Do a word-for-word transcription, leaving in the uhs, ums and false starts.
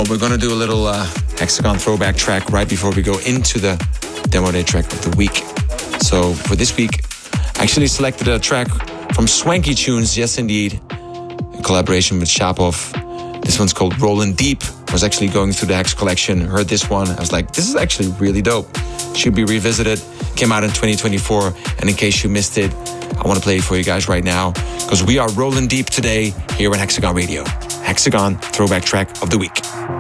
we're gonna do a little uh, Hexagon throwback track right before we go into the Demo Day track of the week. So for this week, I actually selected a track from Swanky Tunes, yes indeed, in collaboration with Shapov. This one's called Rollin' Deep. I was actually going through the Hex collection, heard this one. I was like, this is actually really dope. Should be revisited. Came out in twenty twenty-four. And in case you missed it, I want to play it for you guys right now because we are rolling deep today here on Hexagon Radio. Hexagon throwback track of the week.